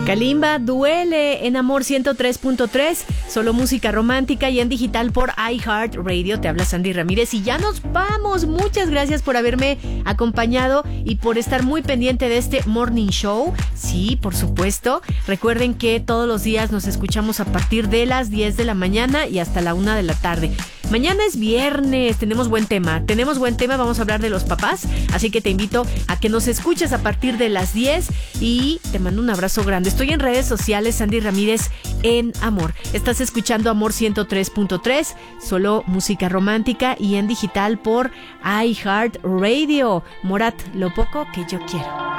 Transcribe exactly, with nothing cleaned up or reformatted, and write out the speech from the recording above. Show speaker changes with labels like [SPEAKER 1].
[SPEAKER 1] Kalimba duele en Amor ciento tres punto tres, solo música romántica y en digital por iHeartRadio. Te habla Sandy Ramírez y ya nos vamos. Muchas gracias por haberme acompañado y por estar muy pendiente de este Morning Show. Sí, por supuesto. Recuerden que todos los días nos escuchamos a partir de las diez de la mañana y hasta la una de la tarde. Mañana es viernes, tenemos buen tema, tenemos buen tema, vamos a hablar de los papás, así que te invito a que nos escuches a partir de las diez y te mando un abrazo grande. Estoy en redes sociales, Sandy Ramírez en Amor. Estás escuchando Amor ciento tres punto tres, solo música romántica y en digital por iHeartRadio. Morat, lo poco que yo quiero.